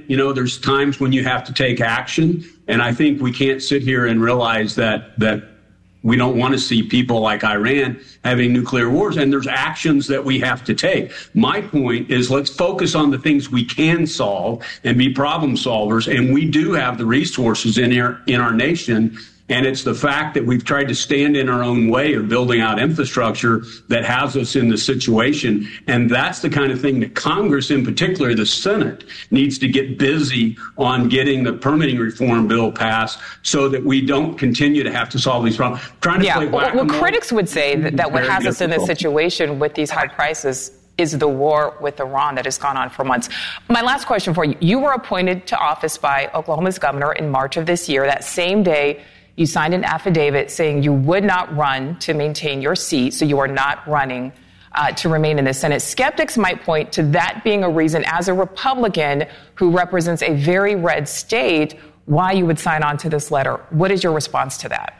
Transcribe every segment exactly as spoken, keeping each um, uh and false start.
you know, there's times when you have to take action. And I think we can't sit here and realize that that we don't want to see people like Iran having nuclear wars, and there's actions that we have to take. My point is, let's focus on the things we can solve and be problem solvers. And we do have the resources in our, in our nation. And it's the fact that we've tried to stand in our own way of building out infrastructure that has us in this situation. And that's the kind of thing that Congress, in particular, the Senate, needs to get busy on getting the permitting reform bill passed so that we don't continue to have to solve these problems. Trying to yeah, play well, well, critics would say that, that what has us in this situation with these high prices is the war with Iran that has gone on for months. My last question for you. You were appointed to office by Oklahoma's governor in March of this year. That same day, you signed an affidavit saying you would not run to maintain your seat, so you are not running uh, to remain in the Senate. Skeptics might point to that being a reason, as a Republican who represents a very red state, why you would sign on to this letter. What is your response to that?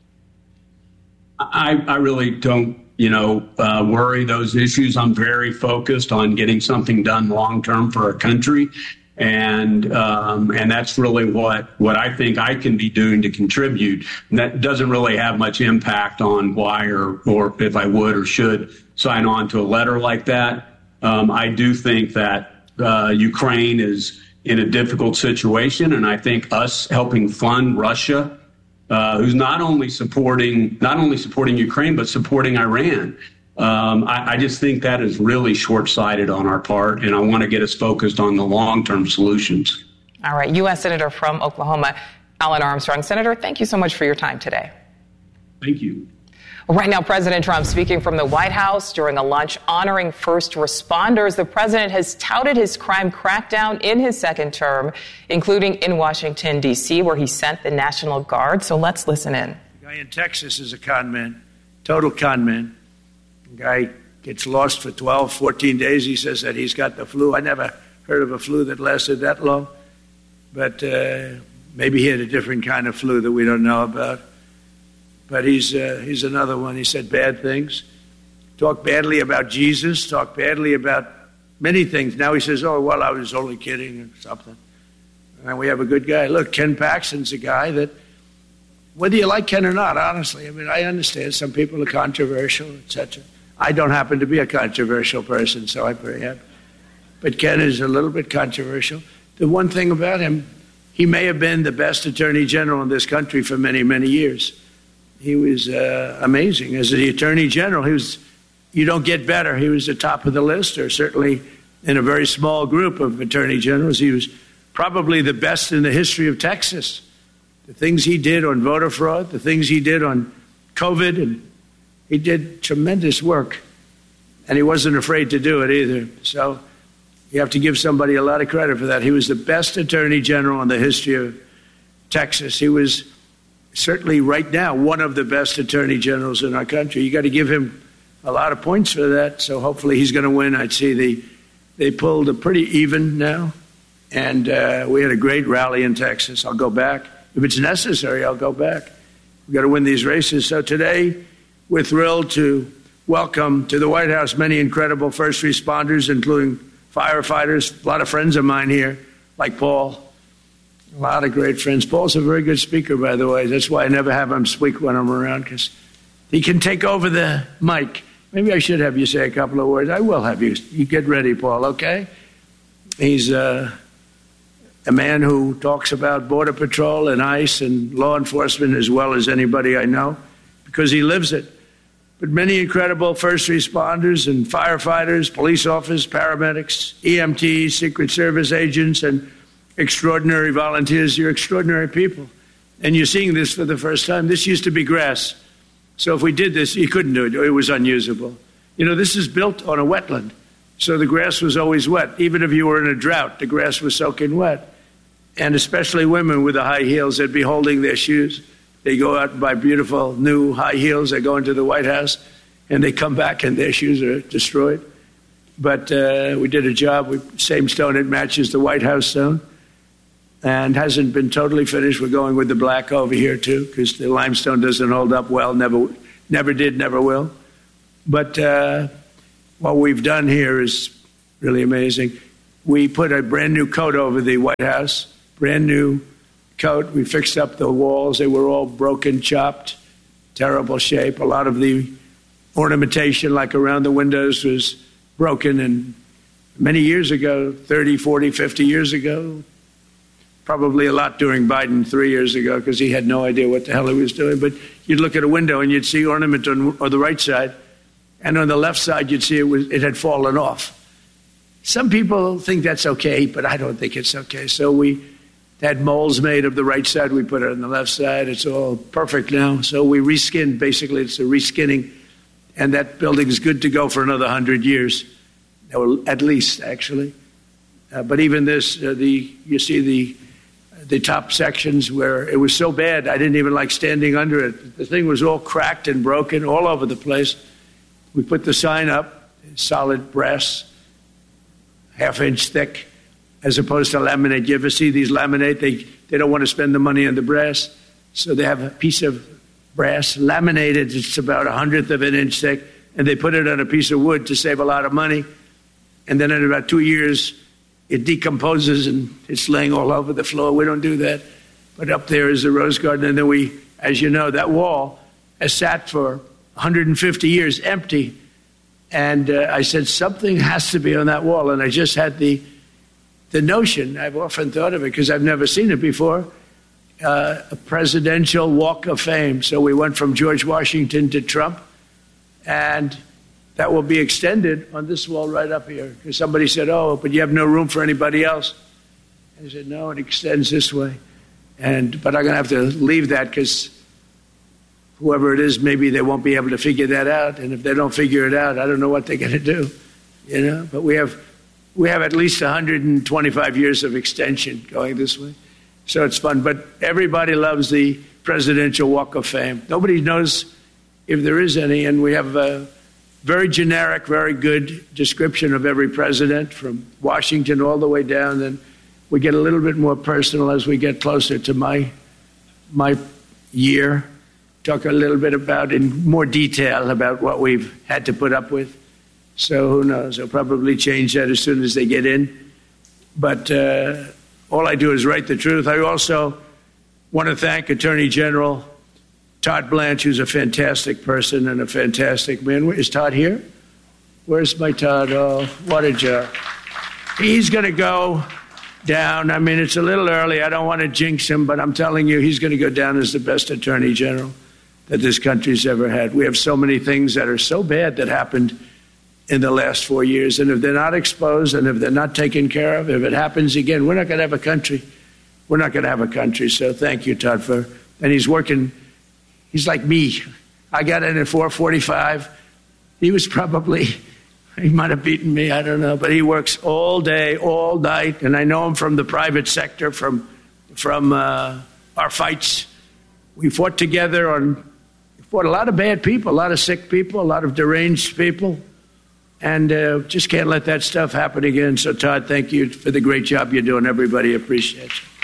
I, I really don't, you know, uh, worry those issues. I'm very focused on getting something done long term for our country. And um, and that's really what, what I think I can be doing to contribute. And that doesn't really have much impact on why or, or if I would or should sign on to a letter like that. Um, I do think that uh, Ukraine is in a difficult situation, and I think us helping fund Russia, uh, who's not only supporting not only supporting Ukraine but supporting Iran. Um, I, I just think that is really short-sighted on our part, and I want to get us focused on the long-term solutions. All right. U S Senator from Oklahoma, Alan Armstrong. Senator, thank you so much for your time today. Thank you. Right now, President Trump speaking from the White House during a lunch honoring first responders. The president has touted his crime crackdown in his second term, including in Washington, D C, where he sent the National Guard. So let's listen in. The guy in Texas is a con man, total con man. The guy gets lost for twelve, fourteen days. He says that he's got the flu. I never heard of a flu that lasted that long. But uh, maybe he had a different kind of flu that we don't know about. But he's uh, he's another one. He said bad things, talked badly about Jesus, talked badly about many things. Now he says, oh, well, I was only kidding or something. And we have a good guy. Look, Ken Paxton's a guy that, whether you like Ken or not, honestly, I mean, I understand some people are controversial, et cetera. I don't happen to be a controversial person, so I'm very happy. But Ken is a little bit controversial. The one thing about him, he may have been the best attorney general in this country for many, many years. He was uh, amazing. As the attorney general, he was, you don't get better. He was the top of the list, or certainly in a very small group of attorney generals. He was probably the best in the history of Texas. The things he did on voter fraud, the things he did on COVID, and he did tremendous work, and he wasn't afraid to do it either. So you have to give somebody a lot of credit for that. He was the best attorney general in the history of Texas. He was certainly right now one of the best attorney generals in our country. You got to give him a lot of points for that. So hopefully he's going to win. I'd see the they pulled a pretty even now, and uh, we had a great rally in Texas. I'll go back if it's necessary. I'll go back. We got to win these races. So today, we're thrilled to welcome to the White House many incredible first responders, including firefighters, a lot of friends of mine here, like Paul, a lot of great friends. Paul's a very good speaker, by the way. That's why I never have him speak when I'm around, because he can take over the mic. Maybe I should have you say a couple of words. I will have you. You get ready, Paul, okay? He's uh, a man who talks about Border Patrol and ICE and law enforcement as well as anybody I know, because he lives it. But many incredible first responders and firefighters, police officers, paramedics, E M Ts, Secret Service agents, and extraordinary volunteers. You're extraordinary people. And you're seeing this for the first time. This used to be grass. So if we did this, you couldn't do it. It was unusable. You know, this is built on a wetland. So the grass was always wet. Even if you were in a drought, the grass was soaking wet. And especially women with the high heels, they'd be holding their shoes. They go out and buy beautiful new high heels. They go into the White House, and they come back, and their shoes are destroyed. But uh, we did a job. We, same stone, it matches the White House stone, and hasn't been totally finished. We're going with the black over here, too, because the limestone doesn't hold up well, never never did, never will. But uh, what we've done here is really amazing. We put a brand new coat over the White House, brand new coat. We fixed up the walls. They were all broken, chopped, terrible shape. A lot of the ornamentation, like around the windows, was broken. And many years ago, thirty, forty, fifty years ago, probably a lot during Biden three years ago, because he had no idea what the hell he was doing. But you'd look at a window and you'd see ornament on, on the right side. And on the left side, you'd see it, was, it had fallen off. Some people think that's okay, but I don't think it's okay. So we had molds made of the right side. We put it on the left side. It's all perfect now. So we reskinned. Basically, it's a reskinning. And that building is good to go for another one hundred years, or at least, actually. Uh, but even this, uh, the you see the the top sections where it was so bad, I didn't even like standing under it. The thing was all cracked and broken all over the place. We put the sign up, solid brass, half inch thick, as opposed to laminate. You ever see these laminate? They they don't want to spend the money on the brass, so they have a piece of brass laminated. It's about a hundredth of an inch thick, and they put it on a piece of wood to save a lot of money. And then in about two years, it decomposes and it's laying all over the floor. We don't do that. But up there is the rose garden, and then we, as you know, that wall has sat for one hundred fifty years empty. And uh, I said, something has to be on that wall. And I just had the the notion, I've often thought of it because I've never seen it before, uh, a presidential walk of fame. So we went from George Washington to Trump, and that will be extended on this wall right up here. Because somebody said, oh, but you have no room for anybody else. I said, no, it extends this way. And but I'm going to have to leave that because whoever it is, maybe they won't be able to figure that out. And if they don't figure it out, I don't know what they're going to do, you know. But we have we have at least one hundred twenty-five years of extension going this way. So it's fun. But everybody loves the Presidential Walk of Fame. Nobody knows if there is any. And we have a very generic, very good description of every president from Washington all the way down. And we get a little bit more personal as we get closer to my my year. Talk a little bit about, in more detail, about what we've had to put up with. So who knows? They'll probably change that as soon as they get in. But uh, all I do is write the truth. I also want to thank Attorney General Todd Blanche, who's a fantastic person and a fantastic man. Is Todd here? Where's my Todd? Oh, what a job. He's going to go down. I mean, it's a little early. I don't want to jinx him, but I'm telling you, he's going to go down as the best Attorney General that this country's ever had. We have so many things that are so bad that happened in the last four years. And if they're not exposed and if they're not taken care of, if it happens again, we're not going to have a country. We're not going to have a country. So thank you, Todd, for, and he's working, he's like me. I got in at four forty-five. He was probably, he might have beaten me, I don't know, but he works all day, all night. And I know him from the private sector, from, from uh, our fights. We fought together on, fought a lot of bad people, a lot of sick people, a lot of deranged people. And uh, just can't let that stuff happen again. So, Todd, thank you for the great job you're doing. Everybody appreciates it.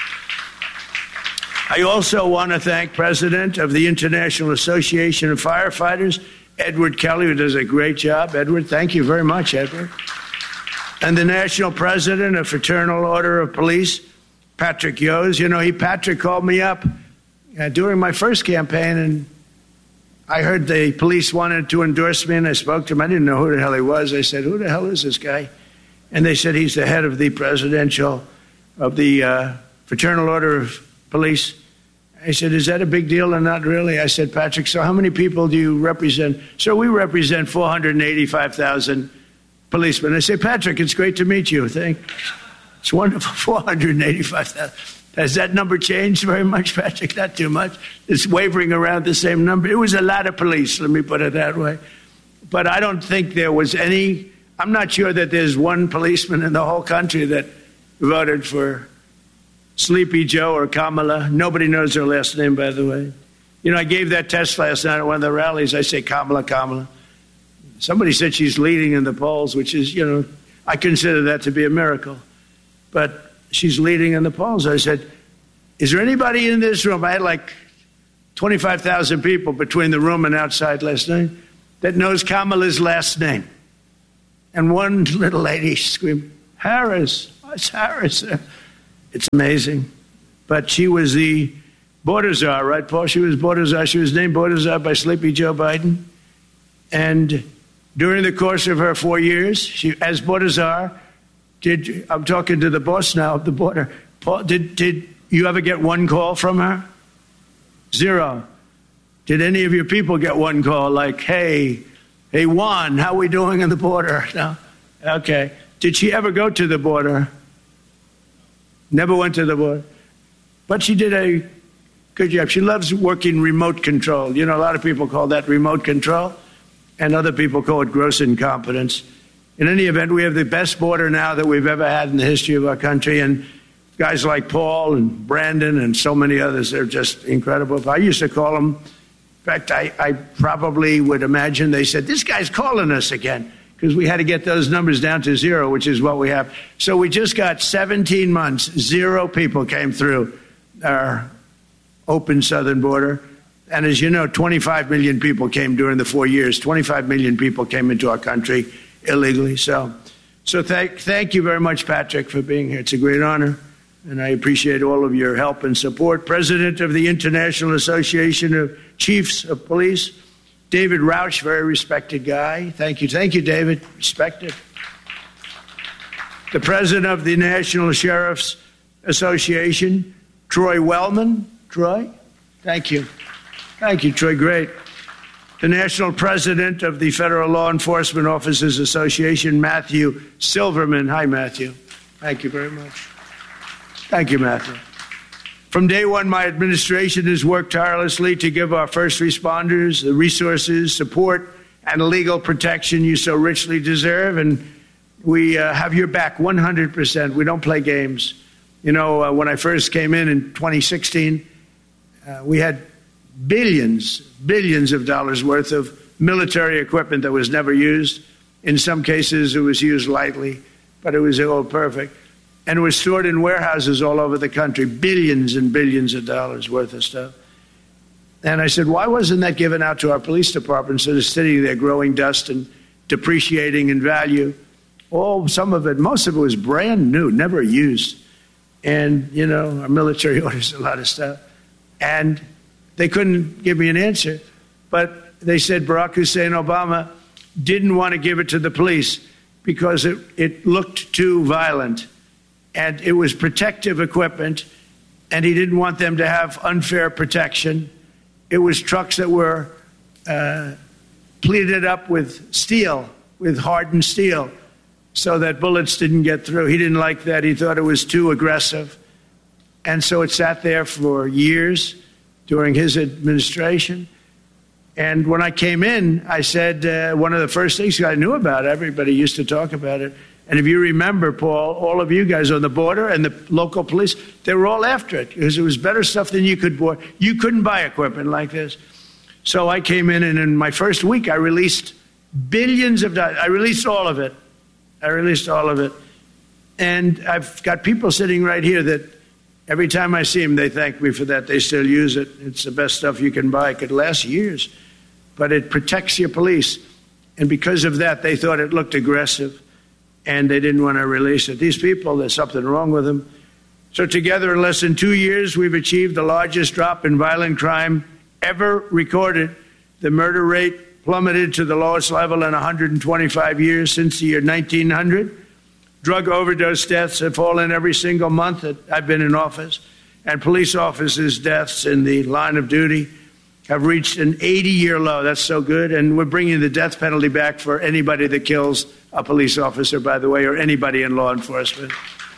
I also want to thank President of the International Association of Firefighters, Edward Kelly, who does a great job. Edward, thank you very much, Edward. And the National President of Fraternal Order of Police, Patrick Yos. You know, he, Patrick called me up uh, during my first campaign, and I heard the police wanted to endorse me, and I spoke to him. I didn't know who the hell he was. I said, who the hell is this guy? And they said he's the head of the presidential, of the uh, Fraternal Order of Police. I said, is that a big deal or not really? I said, Patrick, so how many people do you represent? So we represent four hundred eighty-five thousand policemen. I said, Patrick, it's great to meet you. Thank It's wonderful, four hundred eighty-five thousand. Has that number changed very much, Patrick? Not too much. It's wavering around the same number. It was a lot of police, let me put it that way. But I don't think there was any, I'm not sure that there's one policeman in the whole country that voted for Sleepy Joe or Kamala. Nobody knows her last name, by the way. You know, I gave that test last night at one of the rallies. I say Kamala, Kamala. Somebody said she's leading in the polls, which is, you know, I consider that to be a miracle. But she's leading in the polls. I said, is there anybody in this room? I had like twenty-five thousand people between the room and outside last night that knows Kamala's last name. And one little lady screamed, Harris. it's Harris. It's amazing. But she was the border czar, right, Paul? She was border czar. She was named border czar by Sleepy Joe Biden. And during the course of her four years, she, as border czar, did I'm talking to the boss now of the border. Paul, did did you ever get one call from her? Zero. Did any of your people get one call like, hey, hey, Juan, how are we doing on the border? No? Okay. Did she ever go to the border? Never went to the border. But she did a good job. She loves working remote control. You know, a lot of people call that remote control, and other people call it gross incompetence. In any event, we have the best border now that we've ever had in the history of our country, and guys like Paul and Brandon and so many others, they're just incredible. I used to call them, in fact, I, I probably would imagine they said, this guy's calling us again, because we had to get those numbers down to zero, which is what we have. So we just got seventeen months, zero people came through our open southern border. And as you know, twenty-five million people came during the four years. twenty-five million people came into our country illegally. So so thank, thank you very much, Patrick, for being here. It's a great honor, and I appreciate all of your help and support. President of the International Association of Chiefs of Police, David Rauch, very respected guy. Thank you. Thank you, David. Respected. The President of the National Sheriff's Association, Troy Wellman. Troy, thank you. Thank you, Troy. Great. The National President of the Federal Law Enforcement Officers Association, Matthew Silverman. Hi, Matthew. Thank you very much. Thank you, Matthew. From day one, my administration has worked tirelessly to give our first responders the resources, support, and legal protection you so richly deserve. And we uh, have your back one hundred percent. We don't play games. You know, uh, when I first came in in twenty sixteen, uh, we had billions, billions of dollars worth of military equipment that was never used. In some cases, it was used lightly, but it was all perfect. And it was stored in warehouses all over the country, billions and billions of dollars worth of stuff. And I said, why wasn't that given out to our police department instead of sitting there growing dust and depreciating in value? All, some of it, most of it was brand new, never used. And, you know, our military orders a lot of stuff. And they couldn't give me an answer. But they said Barack Hussein Obama didn't want to give it to the police because it, it looked too violent. And it was protective equipment, and he didn't want them to have unfair protection. It was trucks that were uh, pleated up with steel, with hardened steel, so that bullets didn't get through. He didn't like that. He thought it was too aggressive. And so it sat there for years during his administration. And when I came in, I said uh, one of the first things I knew about, everybody used to talk about it. And if you remember, Paul, all of you guys on the border and the local police, they were all after it because it was better stuff than you could buy. You couldn't buy equipment like this. So I came in, and in my first week, I released billions of dollars. I released all of it. I released all of it. And I've got people sitting right here that every time I see them, they thank me for that. They still use it. It's the best stuff you can buy. It could last years. But it protects your police. And because of that, they thought it looked aggressive. And they didn't want to release it. These people, there's something wrong with them. So together, in less than two years, we've achieved the largest drop in violent crime ever recorded. The murder rate plummeted to the lowest level in one hundred twenty-five years since the year nineteen hundred. Drug overdose deaths have fallen every single month that I've been in office. And police officers' deaths in the line of duty have reached an eighty-year low. That's so good. And we're bringing the death penalty back for anybody that kills a police officer, by the way, or anybody in law enforcement.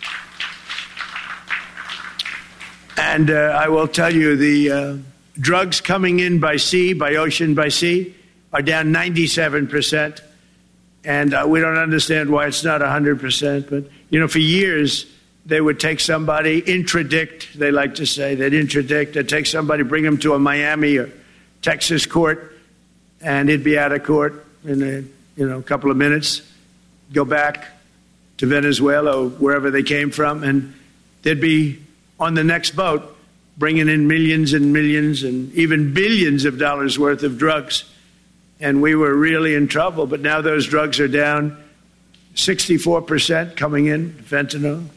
And uh, I will tell you, the uh, drugs coming in by sea, by ocean, by sea, are down ninety-seven percent. And uh, we don't understand why it's not one hundred percent. But, you know, for years, they would take somebody, interdict, they like to say. They'd interdict. They'd take somebody, bring them to a Miami or Texas court, and he'd be out of court in a you know, couple of minutes, go back to Venezuela or wherever they came from, and they'd be on the next boat bringing in millions and millions and even billions of dollars worth of drugs. And we were really in trouble. But now those drugs are down sixty-four percent coming in, fentanyl.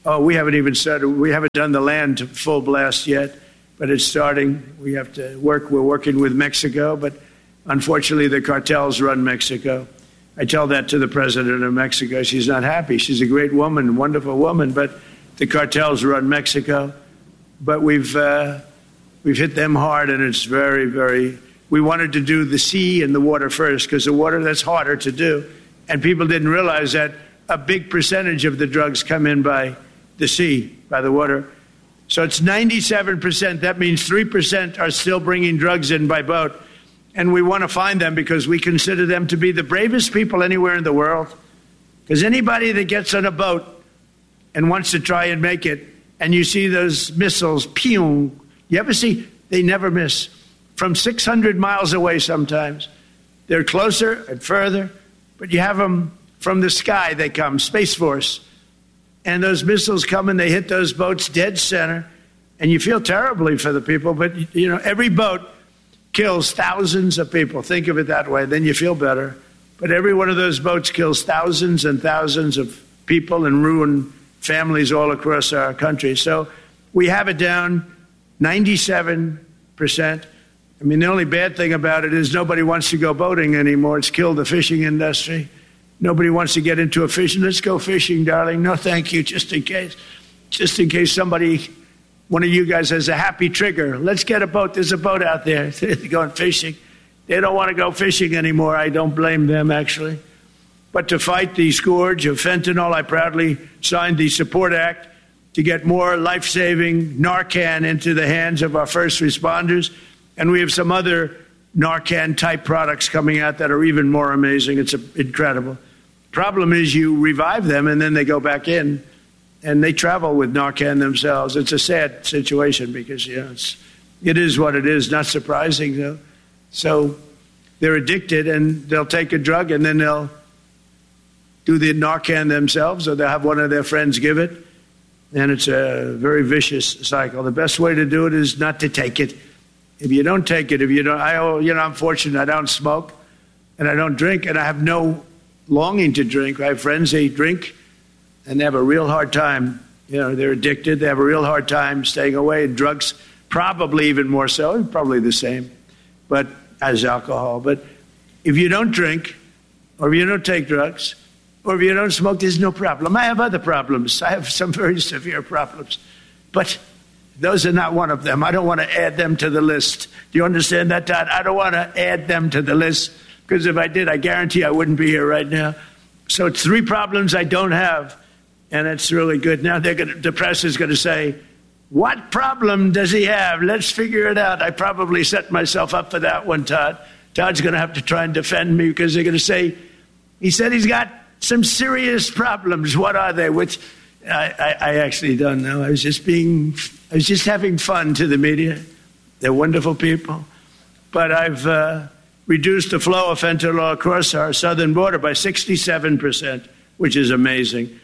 Oh, we haven't even started. We haven't done the land to full blast yet, but it's starting. We have to work. We're working with Mexico, but unfortunately the cartels run Mexico. I tell that to the president of Mexico. She's not happy. She's a great woman, wonderful woman, but the cartels run Mexico. But we've uh, we've hit them hard, and it's very, very... We wanted to do the sea and the water first, because the water, that's harder to do. And people didn't realize that a big percentage of the drugs come in by the sea, by the water. So it's ninety-seven percent. That means three percent are still bringing drugs in by boat. And we want to find them because we consider them to be the bravest people anywhere in the world. Because anybody that gets on a boat and wants to try and make it, and you see those missiles, pew, you ever see? They never miss. From six hundred miles away sometimes. They're closer and further, but you have them from the sky, they come, Space Force. And those missiles come and they hit those boats dead center. And you feel terribly for the people, but, you know, every boat kills thousands of people. Think of it that way, then you feel better. But every one of those boats kills thousands and thousands of people and ruin families all across our country. So we have it down ninety-seven percent. I mean, the only bad thing about it is nobody wants to go boating anymore. It's killed the fishing industry. Nobody wants to get into a fishing. Let's go fishing, darling. No, thank you, just in case. Just in case somebody... One of you guys has a happy trigger. Let's get a boat. There's a boat out there. They're going fishing. They don't want to go fishing anymore. I don't blame them, actually. But to fight the scourge of fentanyl, I proudly signed the Support Act to get more life-saving Narcan into the hands of our first responders. And we have some other Narcan-type products coming out that are even more amazing. It's incredible. Problem is you revive them, and then they go back in. And they travel with Narcan themselves. It's a sad situation because, you know, it's, it is what it is. Not surprising, though. So they're addicted, and they'll take a drug, and then they'll do the Narcan themselves, or they'll have one of their friends give it. And it's a very vicious cycle. The best way to do it is not to take it. If you don't take it, if you don't, I, you know, I'm fortunate. I don't smoke, and I don't drink, and I have no longing to drink. I have friends, they drink, and they have a real hard time. You know, they're addicted. They have a real hard time staying away. And drugs, probably even more so, probably the same, but as alcohol. But if you don't drink, or if you don't take drugs, or if you don't smoke, there's no problem. I have other problems. I have some very severe problems. But those are not one of them. I don't want to add them to the list. Do you understand that, Todd? I don't want to add them to the list, because if I did, I guarantee I wouldn't be here right now. So it's three problems I don't have. And it's really good. Now they're going to, the press is going to say, what problem does he have? Let's figure it out. I probably set myself up for that one, Todd. Todd's going to have to try and defend me because they're going to say, he said he's got some serious problems. What are they? Which I, I, I actually don't know. I was just being, I was just having fun to the media. They're wonderful people. But I've uh, reduced the flow of fentanyl across our southern border by sixty-seven percent, which is amazing.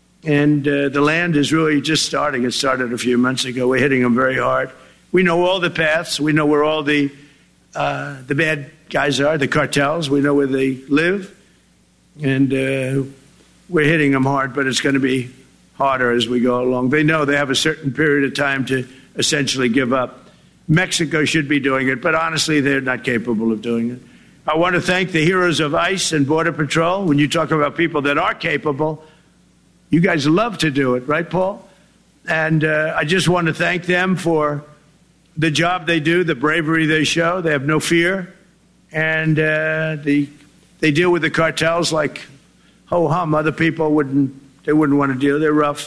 And uh, the land is really just starting. It started a few months ago. We're hitting them very hard. We know all the paths. We know where all the uh, the bad guys are, the cartels. We know where they live. And uh, we're hitting them hard, but it's going to be harder as we go along. They know they have a certain period of time to essentially give up. Mexico should be doing it, but honestly, they're not capable of doing it. I want to thank the heroes of ICE and Border Patrol. When you talk about people that are capable, you guys love to do it, right, Paul? And uh, I just want to thank them for the job they do, the bravery they show. They have no fear. And uh, the, they deal with the cartels like ho-hum. Other people wouldn't, they wouldn't want to deal. They're rough.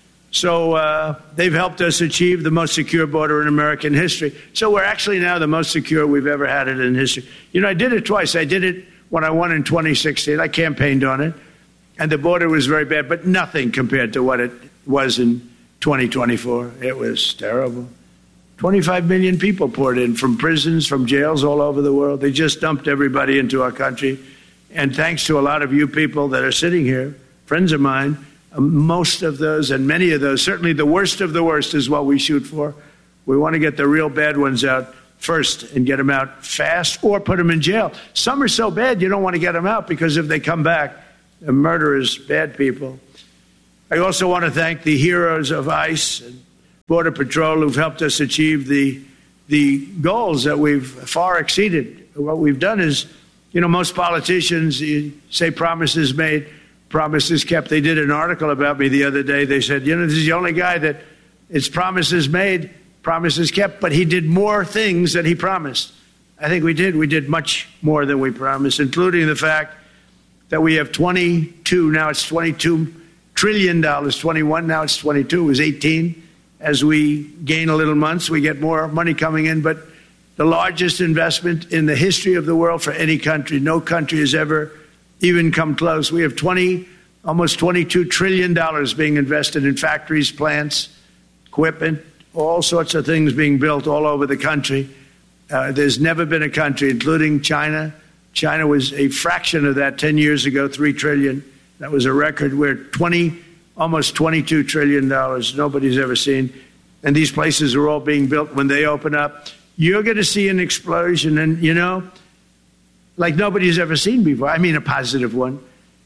So uh, they've helped us achieve the most secure border in American history. So we're actually now the most secure we've ever had it in history. You know, I did it twice. I did it when I won in twenty sixteen. I campaigned on it. And the border was very bad, but nothing compared to what it was in twenty twenty-four. It was terrible. twenty-five million people poured in from prisons, from jails all over the world. They just dumped everybody into our country. And thanks to a lot of you people that are sitting here, friends of mine, most of those and many of those, certainly the worst of the worst is what we shoot for. We want to get the real bad ones out first and get them out fast or put them in jail. Some are so bad you don't want to get them out because if they come back, the murderers, bad people. I also want to thank the heroes of ICE and Border Patrol who've helped us achieve the the goals that we've far exceeded. What we've done is, you know, most politicians say promises made, promises kept. They did an article about me the other day. They said, you know, this is the only guy that it's promises made, promises kept, but he did more things than he promised. I think we did. We did much more than we promised, including the fact that we have twenty-two, now it's twenty-two trillion dollars, twenty-one, now it's twenty-two, it was eighteen. As we gain a little months, we get more money coming in, but the largest investment in the history of the world for any country. No country has ever even come close. We have twenty, almost twenty-two trillion dollars being invested in factories, plants, equipment, all sorts of things being built all over the country. Uh, there's never been a country, including China. China was a fraction of that ten years ago, three trillion. That was a record. We're twenty, almost twenty-two trillion dollars. Nobody's ever seen. And these places are all being built. When they open up, you're going to see an explosion. And, you know, like nobody's ever seen before. I mean, a positive one.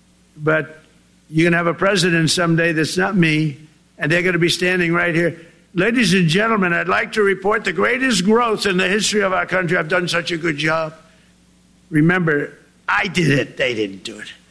But you're going to have a president someday that's not me, and they're going to be standing right here. Ladies and gentlemen, I'd like to report the greatest growth in the history of our country. I've done such a good job. Remember, I did it. They didn't do it.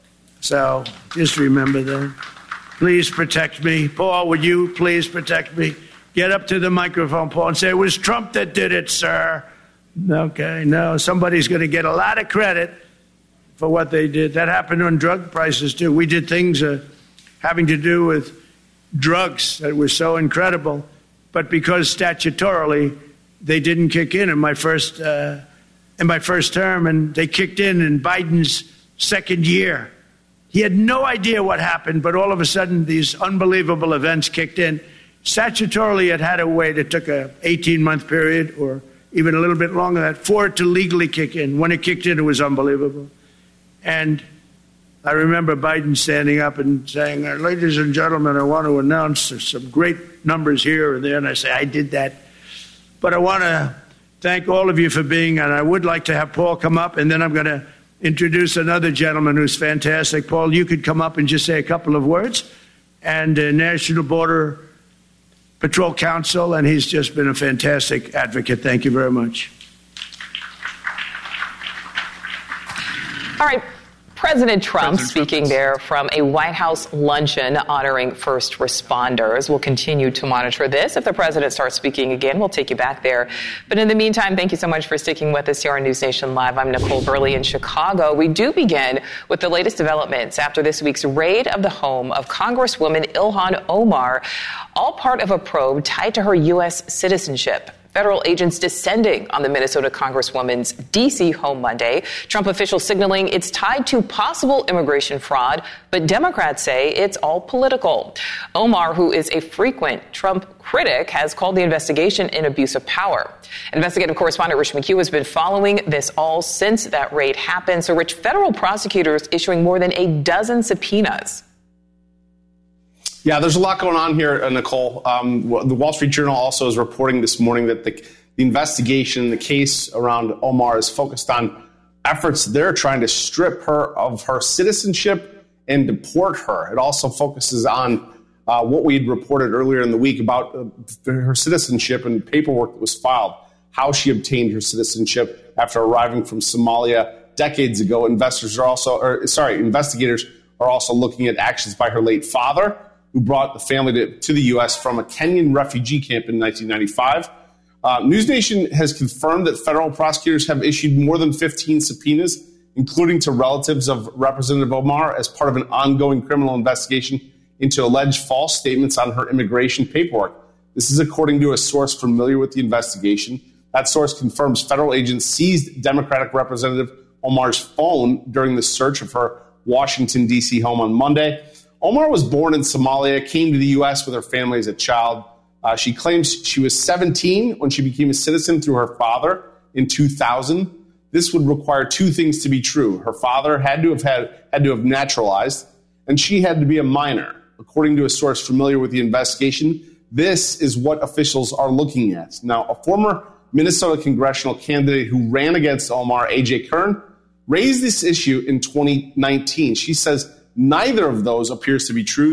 So just remember that. Please protect me. Paul, would you please protect me? Get up to the microphone, Paul, and say, it was Trump that did it, sir. Okay, no, somebody's going to get a lot of credit for what they did. That happened on drug prices, too. We did things uh, having to do with drugs that were so incredible, but because statutorily they didn't kick in in my first uh, in my first term, and they kicked in in Biden's second year. He had no idea what happened, but all of a sudden these unbelievable events kicked in. Statutorily, it had a wait. It took a eighteen-month period or even a little bit longer than that for it to legally kick in. When it kicked in, it was unbelievable. And I remember Biden standing up and saying, ladies and gentlemen, I want to announce there's some great numbers here and there. And I say, I did that. But I want to thank all of you for being, and I would like to have Paul come up, and then I'm going to introduce another gentleman who's fantastic. Paul, you could come up and just say a couple of words. And uh, National Border Patrol Council, and he's just been a fantastic advocate. Thank you very much. All right. President Trump President speaking Trump. there from a White House luncheon honoring first responders. We'll continue to monitor this. If the president starts speaking again, we'll take you back there. But in the meantime, thank you so much for sticking with us here on News Nation Live. I'm Nicole Burley in Chicago. We do begin with the latest developments after this week's raid of the home of Congresswoman Ilhan Omar, all part of a probe tied to her U S citizenship. Federal agents descending on the Minnesota Congresswoman's D C home Monday. Trump officials signaling it's tied to possible immigration fraud, but Democrats say it's all political. Omar, who is a frequent Trump critic, has called the investigation an abuse of power. Investigative correspondent Rich McHugh has been following this all since that raid happened. So, Rich, federal prosecutors issuing more than a dozen subpoenas. Yeah, there's a lot going on here, uh, Nicole. Um, the Wall Street Journal also is reporting this morning that the, the investigation, the case around Omar is focused on efforts they're trying to strip her of her citizenship and deport her. It also focuses on uh, what we had reported earlier in the week about uh, her citizenship and paperwork that was filed, how she obtained her citizenship after arriving from Somalia decades ago. Investors are also, or sorry, investigators are also looking at actions by her late father, who brought the family to, to the U S from a Kenyan refugee camp in nineteen ninety-five. Uh, News Nation has confirmed that federal prosecutors have issued more than fifteen subpoenas, including to relatives of Representative Omar, as part of an ongoing criminal investigation into alleged false statements on her immigration paperwork. This is according to a source familiar with the investigation. That source confirms federal agents seized Democratic Representative Omar's phone during the search of her Washington, D C home on Monday. Omar was born in Somalia, came to the U S with her family as a child. Uh, she claims she was seventeen when she became a citizen through her father in two thousand. This would require two things to be true. Her father had to have had, had to have naturalized, and she had to be a minor. According to a source familiar with the investigation, this is what officials are looking at. Now, a former Minnesota congressional candidate who ran against Omar, A J Kern, raised this issue in twenty nineteen. She says neither of those appears to be true, that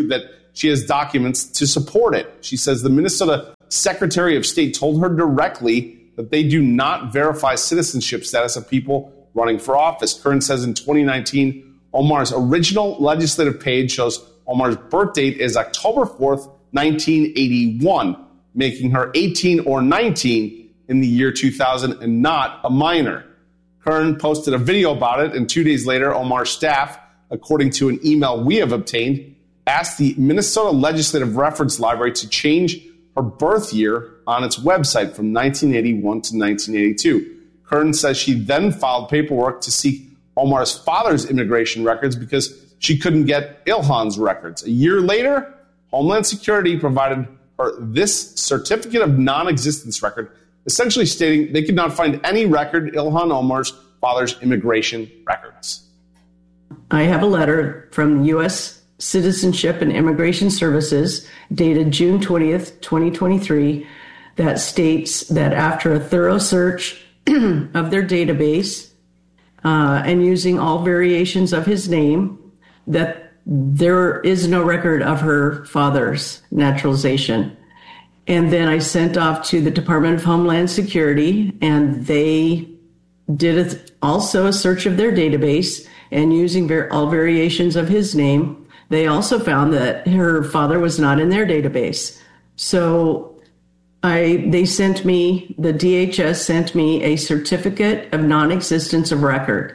she has documents to support it. She says the Minnesota Secretary of State told her directly that they do not verify citizenship status of people running for office. Kern says in twenty nineteen, Omar's original legislative page shows Omar's birth date is October fourth, nineteen eighty-one, making her eighteen or nineteen in the year two thousand and not a minor. Kern posted a video about it, and two days later, Omar's staff, according to an email we have obtained, asked the Minnesota Legislative Reference Library to change her birth year on its website from nineteen eighty-one to nineteen eighty-two. Kern says she then filed paperwork to seek Omar's father's immigration records because she couldn't get Ilhan's records. A year later, Homeland Security provided her this certificate of non-existence record, essentially stating they could not find any record Ilhan Omar's father's immigration records. I have a letter from the U S Citizenship and Immigration Services dated June twentieth, twenty twenty-three, that states that after a thorough search of their database uh, and using all variations of his name, that there is no record of her father's naturalization. And then I sent off to the Department of Homeland Security, and they did a, also a search of their database, and using ver- all variations of his name, they also found that her father was not in their database. So I they sent me, the D H S sent me a certificate of non-existence of record.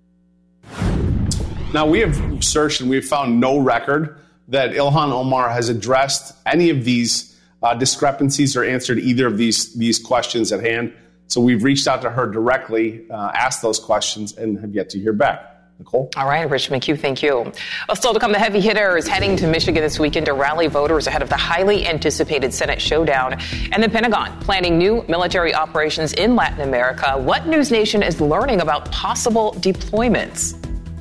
Now, we have searched and we've found no record that Ilhan Omar has addressed any of these uh, discrepancies or answered either of these, these questions at hand. So we've reached out to her directly, uh, asked those questions, and have yet to hear back. Nicole? All right, Rich McHugh, thank you. Well, still to come, the heavy hitter is heading to Michigan this weekend to rally voters ahead of the highly anticipated Senate showdown, and the Pentagon planning new military operations in Latin America. What News Nation is learning about possible deployments?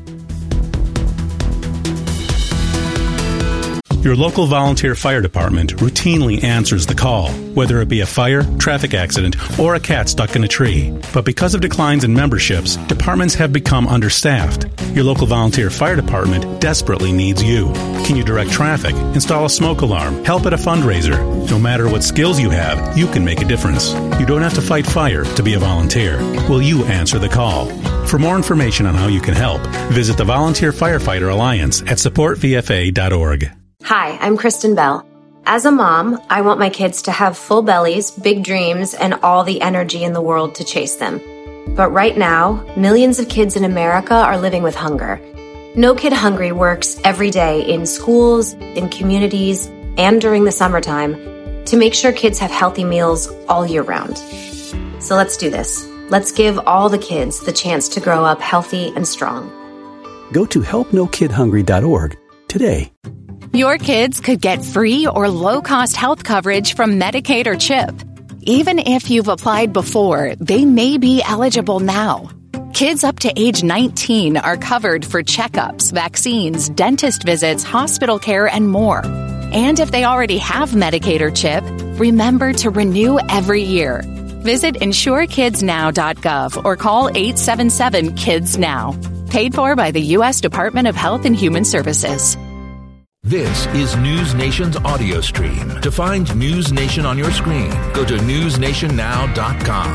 Your local volunteer fire department routinely answers the call, whether it be a fire, traffic accident, or a cat stuck in a tree. But because of declines in memberships, departments have become understaffed. Your local volunteer fire department desperately needs you. Can you direct traffic, install a smoke alarm, help at a fundraiser? No matter what skills you have, you can make a difference. You don't have to fight fire to be a volunteer. Will you answer the call? For more information on how you can help, visit the Volunteer Firefighter Alliance at support v f a dot org. Hi, I'm Kristen Bell. As a mom, I want my kids to have full bellies, big dreams, and all the energy in the world to chase them. But right now, millions of kids in America are living with hunger. No Kid Hungry works every day in schools, in communities, and during the summertime to make sure kids have healthy meals all year round. So let's do this. Let's give all the kids the chance to grow up healthy and strong. Go to help no kid hungry dot org today. Your kids could get free or low-cost health coverage from Medicaid or CHIP. Even if you've applied before, they may be eligible now. Kids up to age nineteen are covered for checkups, vaccines, dentist visits, hospital care, and more. And if they already have Medicaid or CHIP, remember to renew every year. Visit insure kids now dot gov or call eight seven seven kids now. Paid for by the U S Department of Health and Human Services. This is News Nation's audio stream. To find News Nation on your screen, go to news nation now dot com.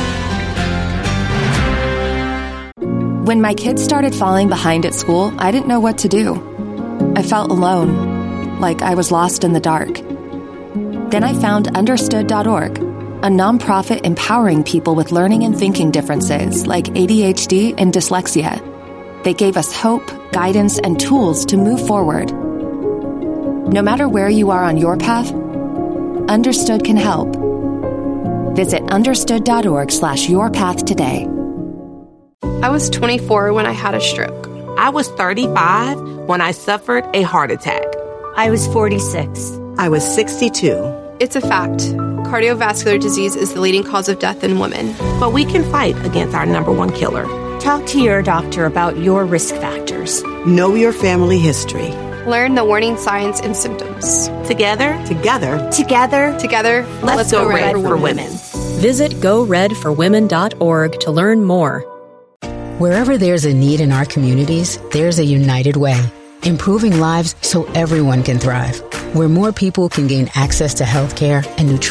When my kids started falling behind at school, I didn't know what to do. I felt alone, like I was lost in the dark. Then I found understood dot org, a nonprofit empowering people with learning and thinking differences like A D H D and dyslexia. They gave us hope, guidance, and tools to move forward. No matter where you are on your path, Understood can help. Visit understood dot org slash your path today. I was twenty-four when I had a stroke. I was thirty-five when I suffered a heart attack. I was forty-six. I was sixty-two. It's a fact. Cardiovascular disease is the leading cause of death in women. But we can fight against our number one killer. Talk to your doctor about your risk factors. Know your family history. Learn the warning signs and symptoms. Together, together, together, together, let's, let's go, go red, red for women. women. Visit go red for women dot org to learn more. Wherever there's a need in our communities, there's a United Way. improving lives so everyone can thrive, where more people can gain access to health care and nutrition.